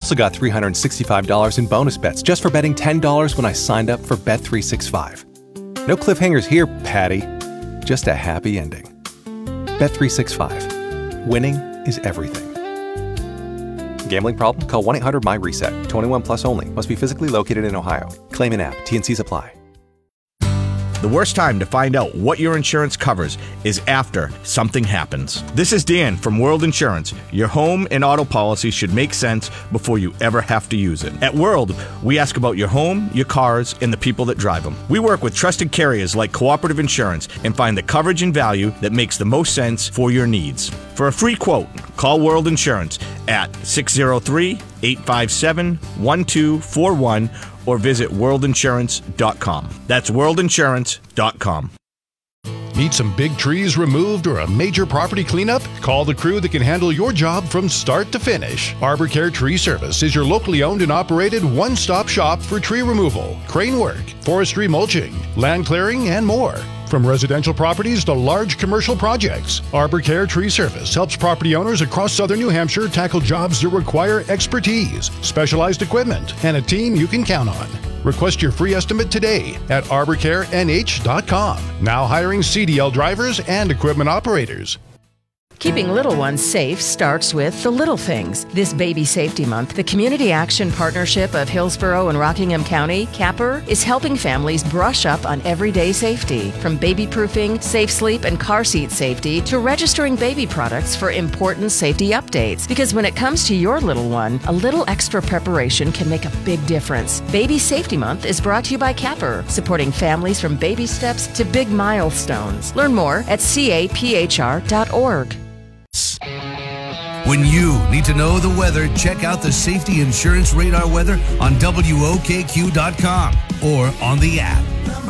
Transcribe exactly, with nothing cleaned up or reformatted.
also got three hundred sixty-five dollars in bonus bets just for betting ten dollars when I signed up for Bet three sixty-five. No cliffhangers here, Patty. Just a happy ending. Bet three sixty-five. Winning is everything. Gambling problem? Call one eight hundred M Y reset. twenty-one plus only. Must be physically located in Ohio. Claim in app. T N Cs apply. The worst time to find out what your insurance covers is after something happens. This is Dan from World Insurance. Your home and auto policy should make sense before you ever have to use it. At World, we ask about your home, your cars, and the people that drive them. We work with trusted carriers like Cooperative Insurance and find the coverage and value that makes the most sense for your needs. For a free quote, call World Insurance at six oh three, eight five seven, one two four one or visit world insurance dot com. That's world insurance dot com. Need some big trees removed or a major property cleanup? Call the crew that can handle your job from start to finish. Arbor Care Tree Service is your locally owned and operated one-stop shop for tree removal, crane work, forestry mulching, land clearing, and more. From residential properties to large commercial projects, Arbor Care Tree Service helps property owners across southern New Hampshire tackle jobs that require expertise, specialized equipment, and a team you can count on. Request your free estimate today at arbor care n h dot com. Now hiring C D L drivers and equipment operators. Keeping little ones safe starts with the little things. This Baby Safety Month, the Community Action Partnership of Hillsborough and Rockingham County, CAPR, is helping families brush up on everyday safety. From baby-proofing, safe sleep, and car seat safety to registering baby products for important safety updates. Because when it comes to your little one, a little extra preparation can make a big difference. Baby Safety Month is brought to you by CAPR, supporting families from baby steps to big milestones. Learn more at C A P H R dot org. When you need to know the weather, check out the Safety Insurance Radar weather on W O K Q dot com or on the app.